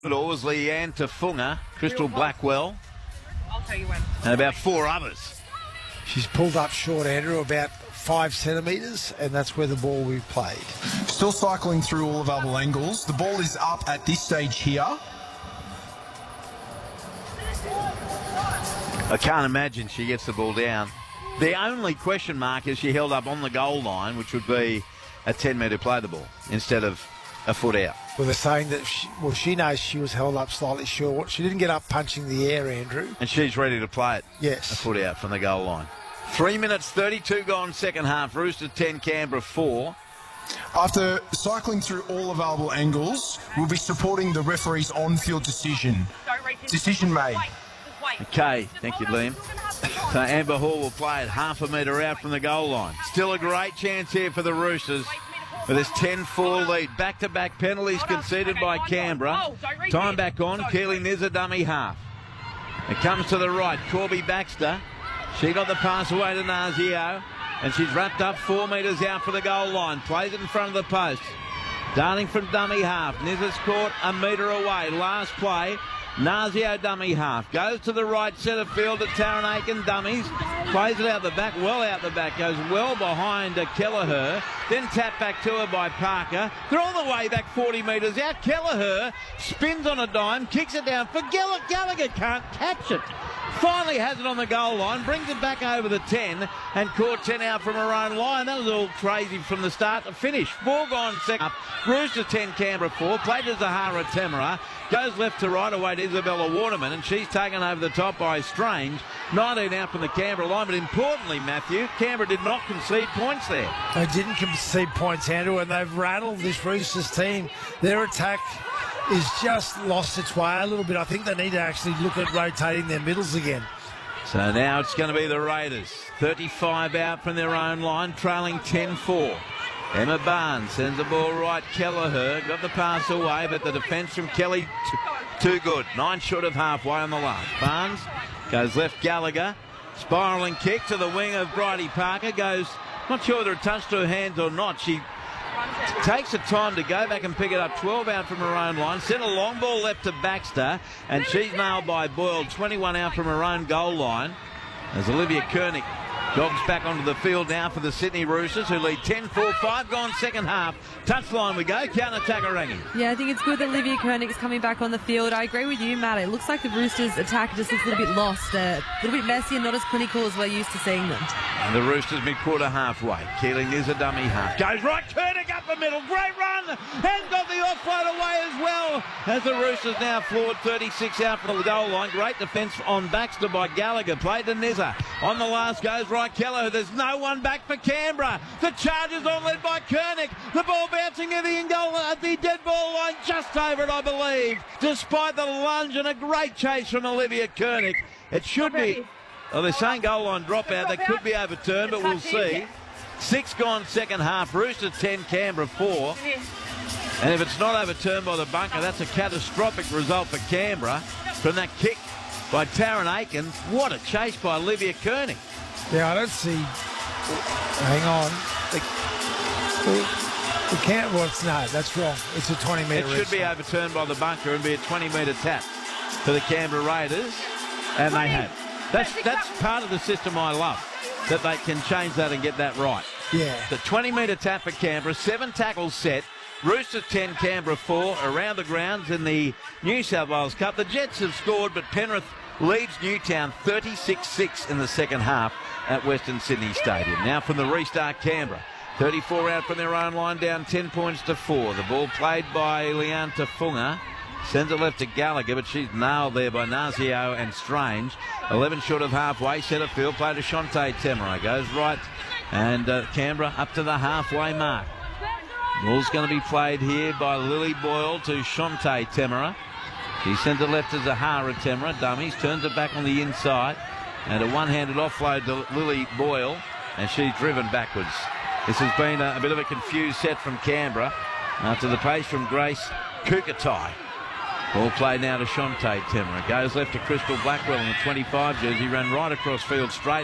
It was Leanne Tafunga, Crystal Blackwell, I'll tell you when. and about 4 others. She's pulled up short, Andrew, about 5 centimetres, and that's where the ball will be played. Still cycling through all available angles. The ball is up at this stage here. I can't imagine she gets the ball down. The only question mark is she held up on the goal line, which would be a 10-metre play the ball instead of a foot out. Well, they're saying that, she knows she was held up slightly short. She didn't get up punching the air, Andrew. And she's ready to play it. Yes. A foot out from the goal line. 3 minutes, 32 gone second half. Roosters 10, Canberra 4. After cycling through all available angles, we'll be supporting the referee's on-field decision. Decision made. Okay, thank you, Liam. So Amber Hall will play it half a metre out from the goal line. Still a great chance here for the Roosters with this 10-4 lead. Back-to-back penalties conceded by Canberra. Time back on. Keely Nizza dummy half. It comes to the right. Corby Baxter. She got the pass away to Nazio, and she's wrapped up 4 metres out for the goal line. Plays it in front of the post. Darting from dummy half. Nizza's caught a metre away. Last play. Nazio dummy half. Goes to the right centre field at Taryn Aiken dummies. Plays it out the back. Well out the back. Goes well behind Kelleher. Then tapped back to her by Parker. They're all the way back 40 metres out. Kelleher spins on a dime. Kicks it down for Gallagher. Gallagher can't catch it. Finally has it on the goal line, brings it back over the 10 and caught 10 out from her own line. That was all crazy from the start to finish. 4 gone second up. Roosters 10, Canberra 4. Played to Zahara Temera. Goes left to right away to Isabella Waterman, and she's taken over the top by Strange. 19 out from the Canberra line, but importantly, Matthew, Canberra did not concede points there. They didn't concede points, Andrew, and they've rattled this Roosters team. Their attack is just lost its way a little bit. I think they need to actually look at rotating their middles again. So now it's going to be the Raiders. 35 out from their own line, trailing 10-4. Emma Barnes sends the ball right. Kelleher got the pass away, but the defence from Kelly too good. 9 short of halfway on the last. Barnes goes left. Gallagher spiralling kick to the wing of Bridie Parker. Goes, not sure whether it touched her hands or not. She takes the time to go back and pick it up. 12 out from her own line. Sent a long ball left to Baxter, and she's nailed by Boyle. 21 out from her own goal line as Olivia Koenig jogs back onto the field now for the Sydney Roosters, who lead 10-4, 5 gone second half. Touchline we go, counter-attack Orangi. Yeah, I think it's good that Olivia Koenig is coming back on the field. I agree with you, Matt. It looks like the Roosters' attack just looks a little bit lost, a little bit messy and not as clinical as we're used to seeing them. And the Roosters mid-quarter halfway. Keely Nizza dummy half. Goes right, Koenig up the middle. Great run. And got the offload away as well. As the Roosters now floored 36 out from the goal line. Great defence on Baxter by Gallagher. Played to Nizza. On the last goes right, Kelleher. There's no one back for Canberra. The Chargers on led by Koenig. The ball bouncing near the in-goal at the dead ball line. Just over it, I believe. Despite the lunge and a great chase from Olivia Koenig. It should be... Well, they're saying goal line dropout. That could be overturned, but we'll see. 6 gone second half. Roosters 10, Canberra 4. And if it's not overturned by the bunker, that's a catastrophic result for Canberra from that kick by Taryn Aiken. What a chase by Olivia Koenig. Yeah, I don't see... Hang on. The can't... Well, no, that's wrong. It's a 20-metre... It should be overturned by the bunker and be a 20-metre tap for the Canberra Raiders. And they have. That's part of the system I love, that they can change that and get that right. Yeah. The 20-metre tap for Canberra, 7 tackles set. Roosters 10, Canberra 4, around the grounds in the New South Wales Cup. The Jets have scored, but Penrith leads Newtown 36-6 in the second half at Western Sydney Stadium. Now from the restart, Canberra. 34 out from their own line, down 10 points to 4. The ball played by Leanne Tafunga. Sends it left to Gallagher, but she's nailed there by Nazio and Strange. 11 short of halfway, centre field, play to Shante Temera. Goes right, and Canberra up to the halfway mark. Ball's going to be played here by Lily Boyle to Shante Temera. She sends it left to Zahara Temera. Dummies, turns it back on the inside. And a one-handed offload to Lily Boyle, and she's driven backwards. This has been a bit of a confused set from Canberra after the pace from Grace Kukatai. Ball played now to Shante Temera. Goes left to Crystal Blackwell in the 25 jersey. Ran right across field, straightened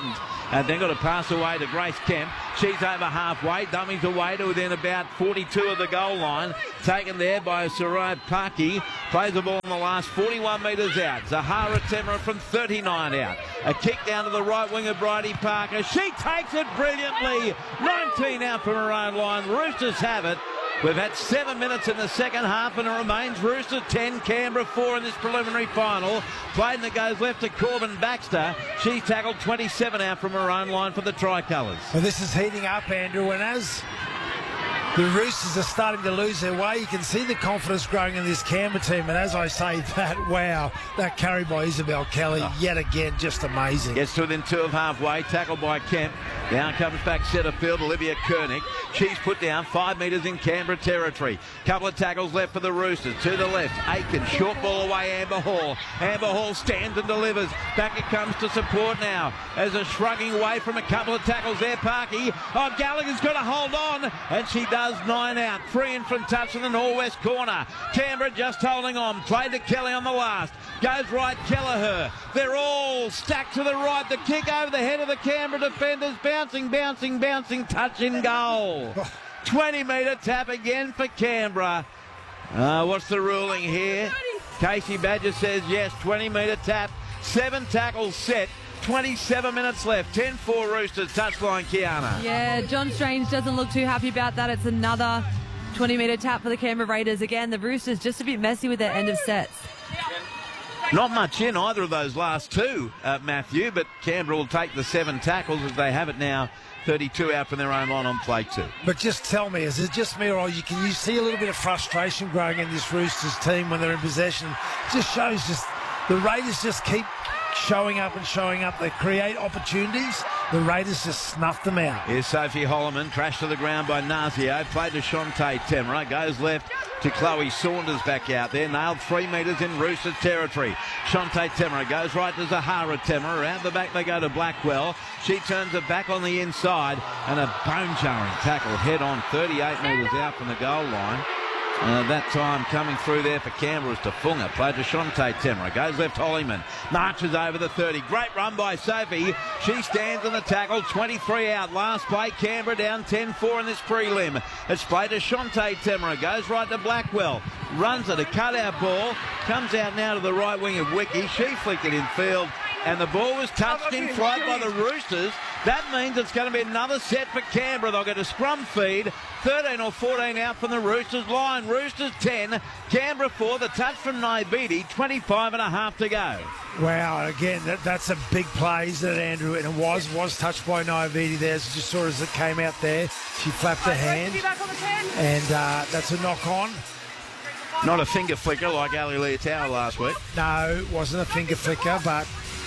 And then got to pass away to Grace Kemp. She's over halfway. Dummies away to within about 42 of the goal line. Taken there by Sarai Parky. Plays the ball in the last 41 metres out. Zahara Temera from 39 out. A kick down to the right wing of Bridie Parker. She takes it brilliantly. 19 out from her own line. Roosters have it. We've had 7 minutes in the second half and it remains Roosters 10, Canberra 4 in this preliminary final. Played that goes left to Corbin Baxter. She's tackled 27 out from her own line for the Tricolours. Well, this is heating up, Andrew, and as the Roosters are starting to lose their way, you can see the confidence growing in this Canberra team. And as I say that, wow, that carry by Isabel Kelly, yet again, just amazing. Gets to within 2 of halfway, tackled by Kemp. Now comes back centre field, Olivia Koenig. She's put down 5 metres in Canberra territory. Couple of tackles left for the Roosters. To the left, Aiken, short ball away, Amber Hall. Amber Hall stands and delivers. Back it comes to support now. As a shrugging away from a couple of tackles there, Parky. Oh, Gallagher's got to hold on, and she does. 9 out. 3 in from touch in the northwest corner. Canberra just holding on. Played to Kelly on the last. Goes right, Kelleher. They're all stacked to the right. The kick over the head of the Canberra defenders. Bouncing. Touch in goal. 20-metre tap again for Canberra. What's the ruling here? Casey Badger says yes. 20-metre tap. 7 tackles set. 27 minutes left. 10-4 Roosters. Touchline, Kiana. Yeah, John Strange doesn't look too happy about that. It's another 20-metre tap for the Canberra Raiders. Again, the Roosters just a bit messy with their end of sets. Not much in either of those last two, Matthew, but Canberra will take the 7 tackles as they have it now. 32 out from their own line on play 2. But just tell me, is it just me, or you see a little bit of frustration growing in this Roosters team when they're in possession? It just shows the Raiders just keep showing up. They create opportunities. The Raiders just snuff them out. Here's Sophie Holloman, crashed to the ground by Nazio. Played to Shante Temera. Goes left to Chloe Saunders back out there. Nailed 3 metres in Roosters territory. Shante Temera goes right to Zahara Temera. Around the back they go to Blackwell. She turns it back on the inside. And a bone-jarring tackle head on 38 metres out from the goal line. That time coming through there for Canberra was to Funga. Played to Shante Temera. Goes left Hollyman. Marches over the 30. Great run by Sophie. She stands on the tackle. 23 out. Last play. Canberra down 10-4 in this prelim. It's played to Shante Temera. Goes right to Blackwell. Runs it. A cutout ball. Comes out now to the right wing of Wiki. She flicked it in field. And the ball was touched in flight by the Roosters. That means it's going to be another set for Canberra. They'll get a scrum feed. 13 or 14 out from the Roosters line. Roosters 10, Canberra 4. The touch from Naibidi. 25 and a half to go. Wow, again, that's a big play, isn't it, Andrew? And it was touched by Naividi there. So just saw as it came out there. She flapped her hand. And that's a knock-on. Not a finger flicker like Ali Leotau last week. No, it wasn't a finger flicker, but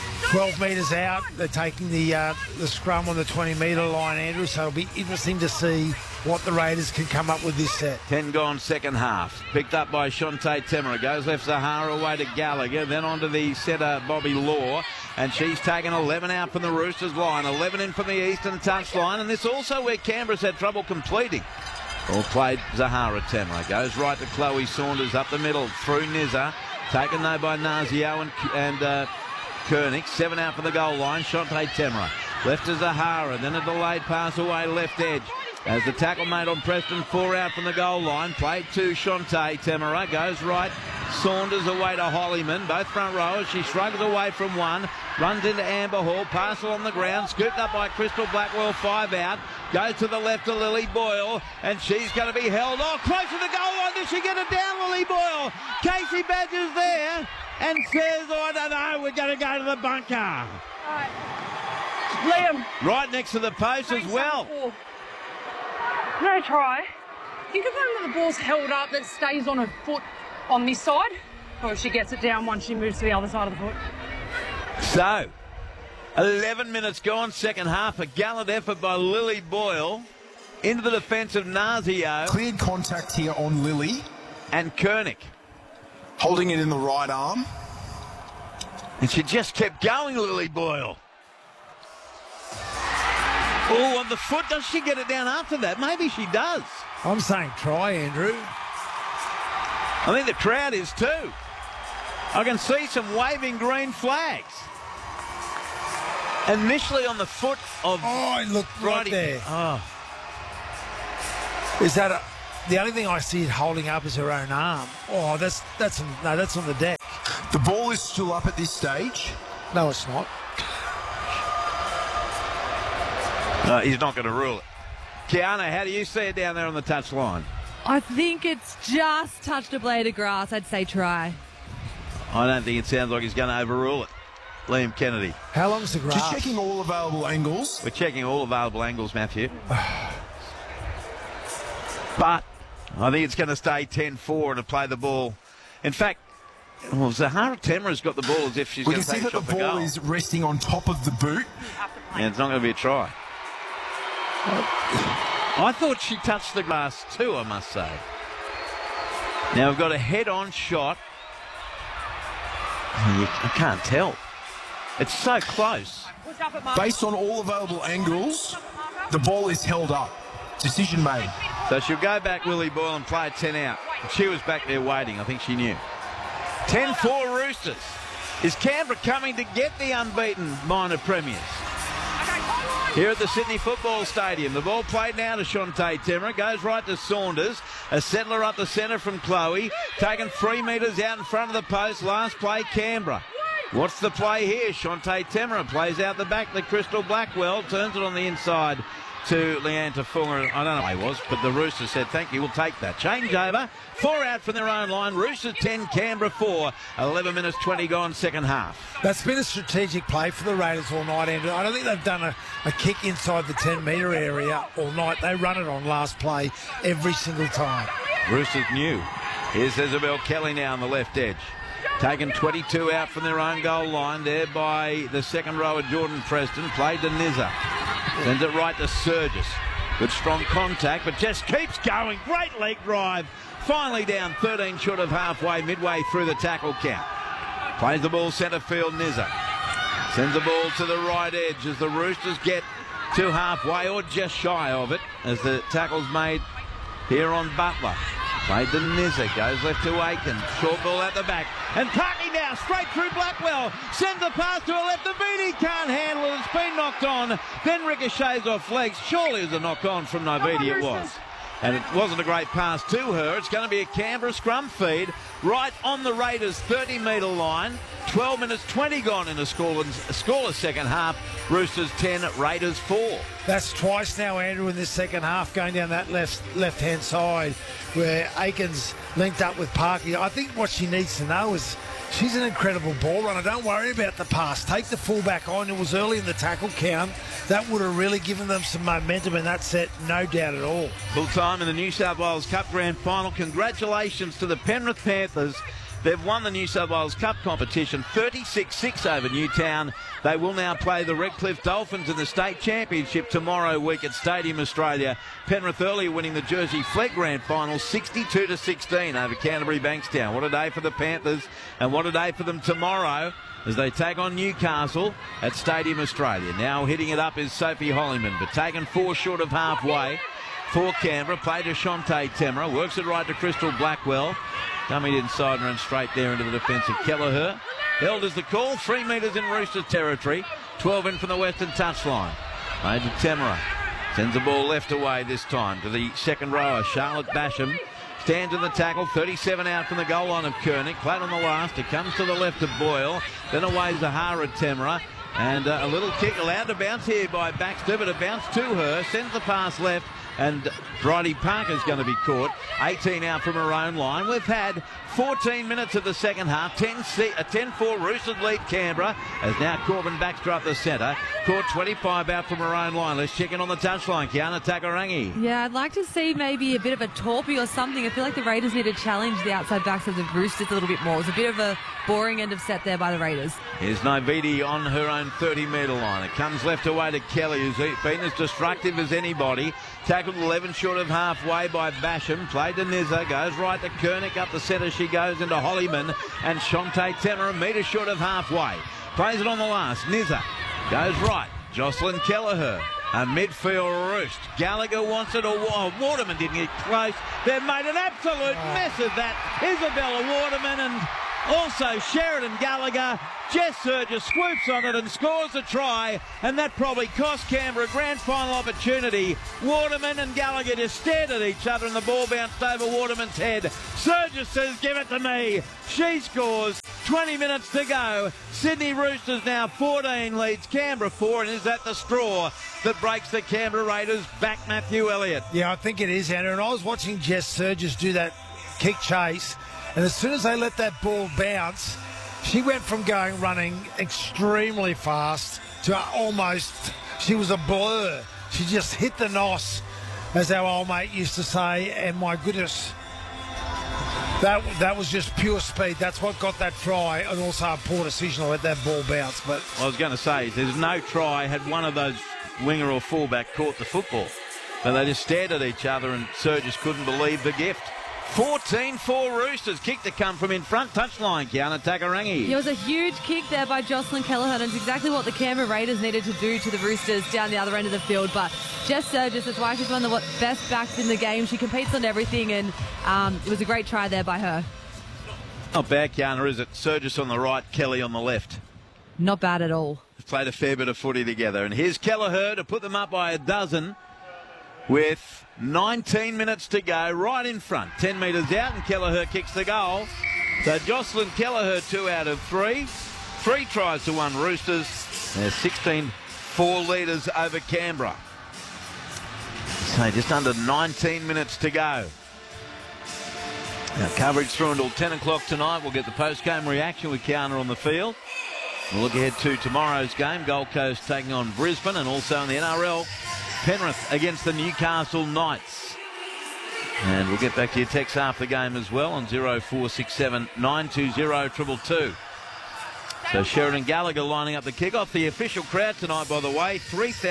12 metres out. They're taking the scrum on the 20-metre line, Andrew, so it'll be interesting to see what the Raiders can come up with this set. 10 gone second half. Picked up by Shante Temera. Goes left Zahara away to Gallagher. Then on to the centre, Bobby Law. And she's taken 11 out from the Roosters line. 11 in from the eastern touchline. And this also where Canberra's had trouble completing. All played Zahara Temera. Goes right to Chloe Saunders up the middle. Through Nizza. Taken though by Nazio and Koenig. 7 out from the goal line. Shante Temera. Left to Zahara. Then a delayed pass away left edge. As the tackle made on Preston, 4 out from the goal line. Played to Shante Temera. Goes right. Saunders away to Hollyman. Both front rowers. She shrugs away from one. Runs into Amber Hall. Parcel on the ground. Scooped up by Crystal Blackwell. 5 out. Goes to the left to Lily Boyle. And she's going to be held off. Close to the goal line. Does she get it down, Lily Boyle? Casey Badger's there. And says, I don't know, we're going to go to the bunker. All right. Liam. Right next to the post as well. No try. You confirm that the ball's held up, that stays on her foot on this side? Or if she gets it down once she moves to the other side of the foot? So, 11 minutes gone, second half. A gallant effort by Lily Boyle. Into the defence of Nazio. Cleared contact here on Lily. And Koenig. Holding it in the right arm. And she just kept going, Lily Boyle. Oh, on the foot. Does she get it down after that? Maybe she does. I'm saying try, Andrew. I think the crowd is too. I can see some waving green flags. Initially on the foot of... Oh, look right there. Oh. Is that the only thing I see it holding up is her own arm? Oh, that's on the deck. The ball is still up at this stage. No, it's not. He's not going to rule it. Kiana, how do you see it down there on the touch line? I think it's just touched a blade of grass. I'd say try. I don't think it sounds like he's going to overrule it. Liam Kennedy. How long's the grass? Just checking all available angles. We're checking all available angles, Matthew. But I think it's going to stay 10-4 to play the ball. In fact, Zahara Temra's got the ball as if she's We going can to see take a that shot the for ball goal. is resting on top of the boot. Yeah, it's not going to be a try. I thought she touched the glass too, I must say. Now we've got a head-on shot. I can't tell. It's so close. Based on all available angles, the ball is held up. Decision made. So she'll go back, Willie Boyle, and play a 10 out. She was back there waiting. I think she knew. 10-4 Roosters. Is Canberra coming to get the unbeaten minor premiers? Here at the Sydney Football Stadium, the ball played now to Shontae Temra, goes right to Saunders, a settler up the centre from Chloe, taken 3 metres out in front of the post, last play Canberra. What's the play here? Shontae Temra plays out the back to Crystal Blackwell, turns it on the inside to Leanne Tafunga. I don't know who he was, but the Roosters said, thank you, we'll take that. Change over, 4 out from their own line, Roosters 10, Canberra 4, 11 minutes 20 gone, second half. That's been a strategic play for the Raiders all night, Andrew. I don't think they've done a kick inside the 10-metre area all night. They run it on last play every single time. Roosters new. Here's Isabel Kelly now on the left edge. Taken 22 out from their own goal line there by the second rower Jordan Preston. Played to Nizza. Sends it right to Surgis. Good strong contact, but just keeps going. Great leg drive. Finally down 13 short of halfway, midway through the tackle count. Plays the ball centre field, Nizza. Sends the ball to the right edge as the Roosters get to halfway or just shy of it as the tackle's made here on Butler. Played to Nizza, goes left to Aiken. Short ball at the back. And Parky now, straight through Blackwell. Sends the pass to her left. The Navidi can't handle it. It's been knocked on. Then ricochets off legs. Surely it was a knock on from Navidi, it was. And it wasn't a great pass to her. It's going to be a Canberra scrum feed right on the Raiders' 30-metre line. 12 minutes 20 gone in a scoreless second half. Roosters 10, Raiders 4. That's twice now, Andrew, in this second half, going down that left-hand side where Aiken's linked up with Parky. I think what she needs to know is she's an incredible ball runner. Don't worry about the pass. Take the fullback on. It was early in the tackle count. That would have really given them some momentum in that set, no doubt at all. Full time in the New South Wales Cup Grand Final. Congratulations to the Penrith Panthers. They've won the New South Wales Cup competition 36-6 over Newtown. They will now play the Redcliffe Dolphins in the state championship tomorrow week at Stadium Australia. Penrith earlier winning the Jersey Flegg Grand Final 62-16 over Canterbury Bankstown. What a day for the Panthers and what a day for them tomorrow as they take on Newcastle at Stadium Australia. Now hitting it up is Sophie Hollyman, but taken 4 short of halfway for Canberra. Play to Shontae Temra, works it right to Crystal Blackwell. Dummied inside and run straight there into the defence of Kelleher. Held as the call, 3 metres in Roosters territory, 12 in from the western touchline. Made to Temra. Sends the ball left away this time to the second rower, Charlotte Basham. Stands in the tackle, 37 out from the goal line of Koenig. Played on the last, it comes to the left of Boyle. Then away Zahara Temra. And a little kick allowed to bounce here by Baxter, but it bounced to her, sends the pass left. And Bridie Parker's going to be caught. 18 out from her own line. We've had 14 minutes of the second half. 10-4 Roosters lead Canberra as now Corbin Baxter up the centre. Caught 25 out from her own line. Let's check in on the touchline. Kiana Takarangi. Yeah, I'd like to see maybe a bit of a torpy or something. I feel like the Raiders need to challenge the outside backs of the Roosters a little bit more. It was a bit of a boring end of set there by the Raiders. Here's Navidi on her own 30-metre line. It comes left away to Kelly, who's been as destructive as anybody. Tackled 11 short of halfway by Basham. Played to Nizza. Goes right to Koenig. Up the centre she goes into Hollyman. And Shontae Temra, a metre short of halfway. Plays it on the last. Nizza goes right. Jocelyn Kelleher. A midfield roost. Gallagher wants it. Waterman didn't get close. They've made an absolute mess of that. Isabella Waterman, and Also, Sheridan Gallagher, Jess Surges swoops on it and scores a try, and that probably cost Canberra a grand final opportunity. Waterman and Gallagher just stared at each other and the ball bounced over Waterman's head. Surges says, give it to me. She scores. 20 minutes to go. Sydney Roosters now 14 leads Canberra 4, and is that the straw that breaks the Canberra Raiders back, Matthew Elliott? Yeah, I think it is, Andrew. And I was watching Jess Surges do that kick chase, and as soon as they let that ball bounce, she went from running extremely fast to almost, she was a blur. She just hit the nos, as our old mate used to say, and my goodness, that was just pure speed. That's what got that try, and also a poor decision to let that ball bounce. But I was going to say, there's no try had one of those winger or fullback caught the football. But they just stared at each other, and Surges couldn't believe the gift. 14-4 Roosters. Kick to come from in front. Touchline, Kiana Takarangi. It was a huge kick there by Jocelyn Kelleher, and it's exactly what the Canberra Raiders needed to do to the Roosters down the other end of the field. But Jess Surges, that's why she's one of the best backs in the game. She competes on everything, and it was a great try there by her. Not bad, Kiana, is it? Surges on the right, Kelly on the left. Not bad at all. They've played a fair bit of footy together. And here's Kelleher to put them up by a dozen with 19 minutes to go, right in front. 10 metres out, and Kelleher kicks the goal. So Jocelyn Kelleher, 2 out of 3. 3 tries to 1 Roosters. They're 16-4 leaders over Canberra. So just under 19 minutes to go. Now coverage through until 10 o'clock tonight. We'll get the post-game reaction with Kiana on the field. We'll look ahead to tomorrow's game. Gold Coast taking on Brisbane, and also in the NRL, Penrith against the Newcastle Knights. And we'll get back to your text after the game as well on 0467 920 222. So Sheridan Gallagher lining up the kickoff. The official crowd tonight, by the way,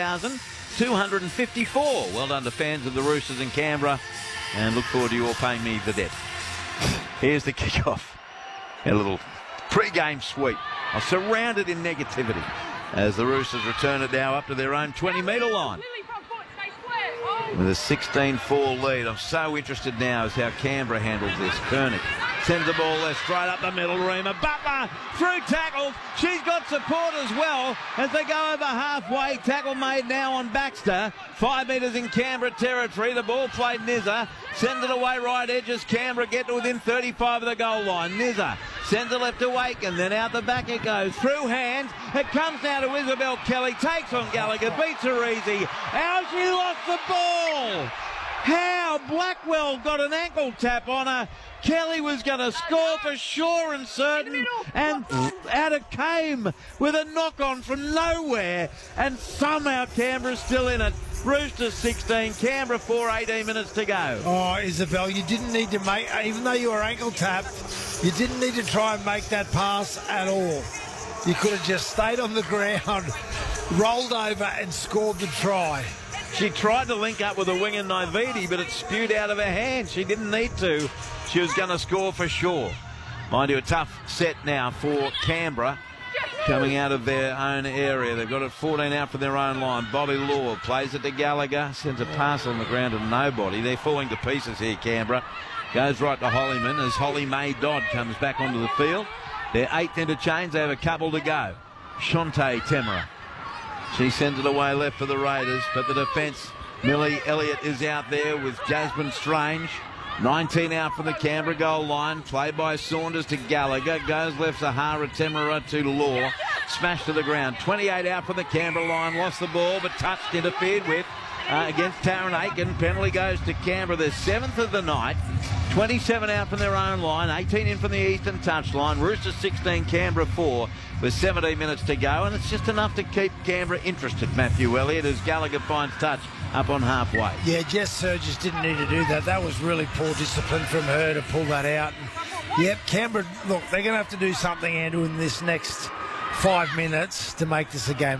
3,254. Well done to fans of the Roosters in Canberra, and look forward to you all paying me the debt. Here's the kickoff. A little pre-game sweep. I'm surrounded in negativity as the Roosters return it now up to their own 20-metre line. With a 16-4 lead. I'm so interested now as how Canberra handles this. Koenig sends the ball left, straight up the middle. Reema Butler through tackles. She's got support as well as they go over halfway. Tackle made now on Baxter. 5 metres in Canberra territory. The ball played Nizza. Sends it away right edges. Canberra get to within 35 of the goal line. Nizza sends it left to Waken. Then out the back it goes. Through hands. It comes now to Isabel Kelly. Takes on Gallagher. Beats her easy. How she lost the ball. How Blackwell got an ankle tap on her. Kelly was going to score for sure and certain, and out it came with a knock-on from nowhere, and somehow Canberra's still in it. Roosters 16, Canberra 4, 18 minutes to go. Oh, Isabel, you didn't need to make, even though you were ankle tapped, you didn't need to try and make that pass at all. You could have just stayed on the ground, rolled over and scored the try. She tried to link up with a winger Naividi, but it spewed out of her hand. She didn't need to. She was going to score for sure. Mind you, a tough set now for Canberra coming out of their own area. They've got it 14 out from their own line. Bobby Law plays it to Gallagher, sends a pass on the ground to nobody. They're falling to pieces here, Canberra. Goes right to Hollyman as Holly May Dodd comes back onto the field. Their 8th interchange, they have a couple to go. Shante Temera. She sends it away left for the Raiders, but the defence, Millie Elliott is out there with Jasmine Strange. 19 out from the Canberra goal line, played by Saunders to Gallagher, goes left Sahara Temera to Law, smashed to the ground. 28 out from the Canberra line, lost the ball but touched, interfered with against Taryn Aiken. Penalty goes to Canberra, their 7th of the night. 27 out from their own line, 18 in from the eastern touchline. Roosters 16, Canberra 4 with 17 minutes to go, and it's just enough to keep Canberra interested, Matthew Elliott, as Gallagher finds touch up on halfway. Yeah, Jess Surges didn't need to do that. That was really poor discipline from her to pull that out. And, yep, Canberra, look, they're going to have to do something, Andrew, in this next 5 minutes to make this a game again.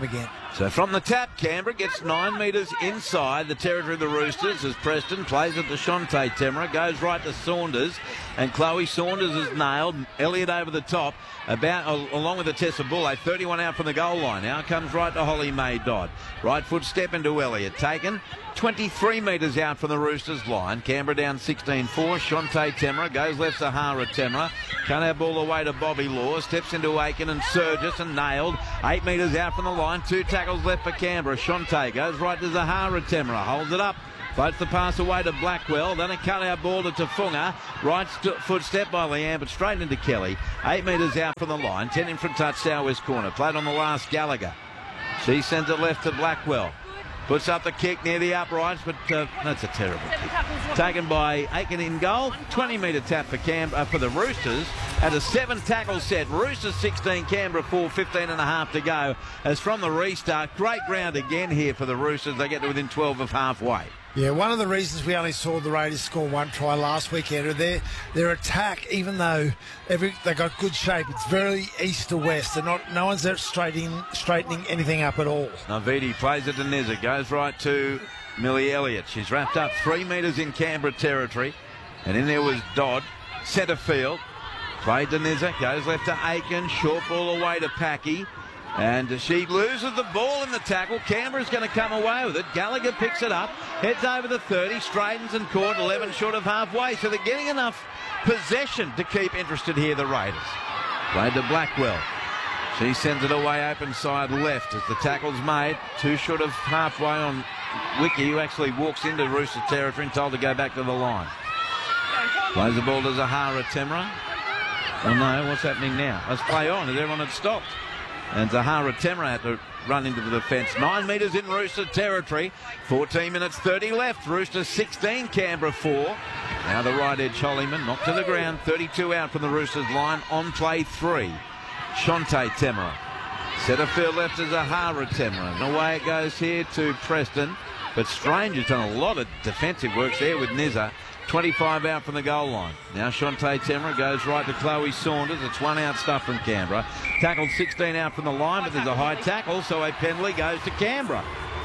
So from the tap, Canberra gets 9 metres inside the territory of the Roosters as Preston plays it to Shante Temera, goes right to Saunders, and Chloe Saunders is nailed. Elliott over the top, along with the Tessa Bulle, 31 out from the goal line. Now comes right to Holly May Dodd. Right foot step into Elliott, taken 23 metres out from the Roosters line. Canberra down 16-4. Shante Temera goes left Sahara Temera. Can't have ball away to Bobby Law. Steps into Aiken and Surgis and nailed. 8 metres out from the line. 2 tackles left for Canberra. Shante goes right to Zahara Temera. Holds it up. Floats the pass away to Blackwell. Then a cut-out ball to Tafunga. Right foot step by Leanne, but straight into Kelly. 8 metres out from the line. 10 in from touch, southwest corner. Played on the last, Gallagher. She sends it left to Blackwell. Puts up the kick near the uprights, but that's a terrible kick. Taken by Aiken in goal. 20-metre tap for the Roosters. At a 7-tackle set. Roosters 16, Canberra 4, 15 and a half to go. As from the restart, great ground again here for the Roosters. They get to within 12 of halfway. Yeah, one of the reasons we only saw the Raiders score 1 try last weekend, their attack, even though they got good shape, it's very east to west. No one's there straightening anything up at all. Navidi plays it to Nizza, goes right to Millie Elliott. She's wrapped up 3 metres in Canberra territory, and in there was Dodd, centre field. Played to Nizza, goes left to Aiken, short ball away to Packy. And she loses the ball in the tackle. Canberra's going to come away with it. Gallagher picks it up, heads over the 30, straightens and caught 11 short of halfway. So they're getting enough possession to keep interested here, the Raiders. Played to Blackwell. She sends it away open side left as the tackle's made. 2 short of halfway on Wiki, who actually walks into Rooster territory and told to go back to the line. Plays the ball to Zahara Temera. Oh no, what's happening now? Let's play on as everyone had stopped. And Zahara Temera had to run into the defence. 9 metres in Rooster territory. 14 minutes 30 left. Roosters 16, Canberra 4. Now the right edge Hollyman knocked to the ground. 32 out from the Roosters line. On play 3. Shante Temera. Centre field left to Zahara Temera. And away it goes here to Preston. But Strange has done a lot of defensive works there with Nizza. 25 out from the goal line. Now Shante Temera goes right to Chloe Saunders. It's 1 out stuff from Canberra. Tackled 16 out from the line, but there's a high tackle, so a penalty goes to Canberra.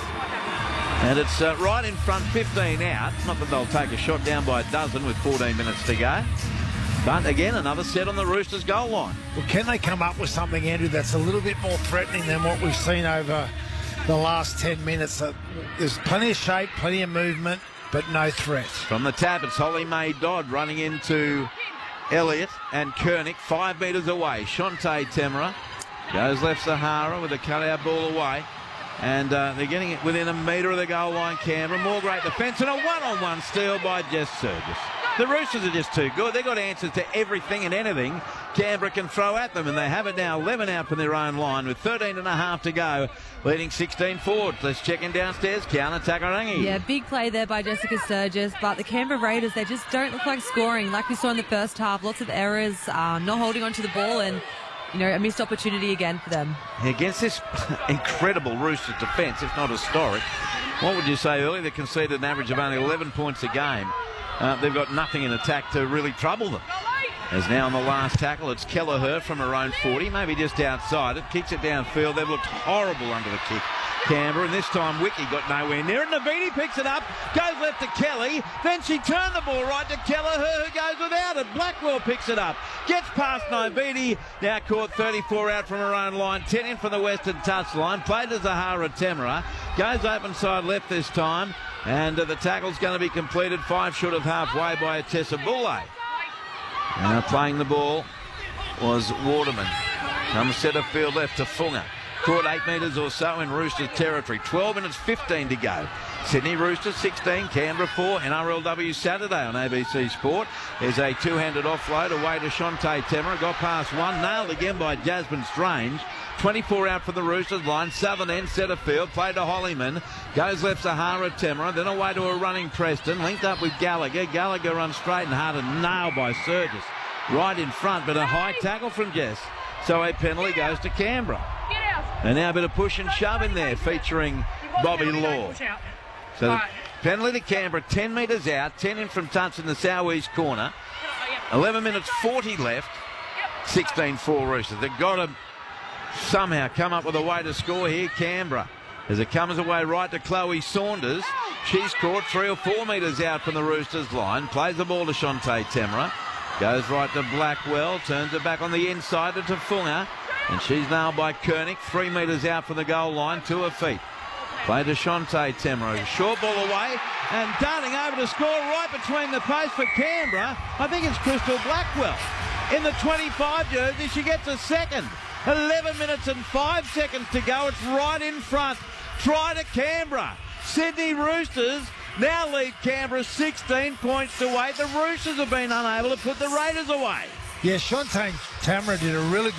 And it's right in front, 15 out. Not that they'll take a shot down by a dozen with 14 minutes to go. But again, another set on the Roosters goal line. Well, can they come up with something, Andrew, that's a little bit more threatening than what we've seen over the last 10 minutes? There's plenty of shape, plenty of movement, but no threat. From the tap, it's Holly May Dodd running into Elliott and Kernick 5 metres away. Shante Temera goes left Sahara with a cut-out ball away. And they're getting it within a metre of the goal line, Canberra. More great defence and a one-on-one steal by Jess Surgis. The Roosters are just too good. They've got answers to everything and anything Canberra can throw at them, and they have it now 11 out from their own line with 13 and a half to go, leading 16 forward. Let's check in downstairs. Kiana Takarangi. Yeah, big play there by Jessica Surgis, but the Canberra Raiders, they just don't look like scoring like we saw in the first half. Lots of errors, not holding on to the ball, and a missed opportunity again for them. Against this incredible Roosters defence, if not historic, what would you say earlier? They conceded an average of only 11 points a game. They've got nothing in attack to really trouble them. As now on the last tackle, it's Kelleher from her own 40, maybe just outside it. Kicks it downfield. They've looked horrible under the kick, Canberra, and this time Wiki got nowhere near it. Navidi picks it up, goes left to Kelly, then she turned the ball right to Kelleher, who goes without it. Blackwell picks it up, gets past Navidi, now caught 34 out from her own line, 10 in from the western touchline, played to Zahara Temera, goes open side left this time, and the tackle's going to be completed 5 short of halfway by Tessa Bulle. Now playing the ball was Waterman. Comes centre field left to Funga. Caught 8 metres or so in Roosters territory. 12 minutes 15 to go. Sydney Roosters 16, Canberra 4, NRLW Saturday on ABC Sport. There's a two-handed offload away to Shante Temera. Got past one, nailed again by Jasmine Strange. 24 out for the Roosters line. Southern end centre field. Played to Hollyman. Goes left Sahara Temera. Then away to a running Preston. Linked up with Gallagher. Gallagher runs straight and hard and nailed by Surgis. Right in front, but a high tackle from Jess. So a penalty goes to Canberra. And now a bit of push and shove in there featuring Bobby Law. So the penalty to Canberra, 10 metres out, 10 in from touch in the southeast corner. 11 minutes 40 left. 16-4 Roosters. They've got to somehow come up with a way to score here, Canberra. as it comes away right to Chloe Saunders. She's caught 3 or 4 metres out from the Roosters line. Plays the ball to Shante Temra. Goes right to Blackwell. Turns it back on the inside to Tafunga. And she's nailed by Koenig. 3 metres out from the goal line to her feet. Play to Shante Temra. Short ball away. And darting over to score right between the posts for Canberra. I think it's Crystal Blackwell. In the 25 jersey, she gets a second. 11 minutes and 5 seconds to go. It's right in front. Try to Canberra. Sydney Roosters now lead Canberra 16 points to 8. The Roosters have been unable to put the Raiders away. Yeah, Shante Tamara did a really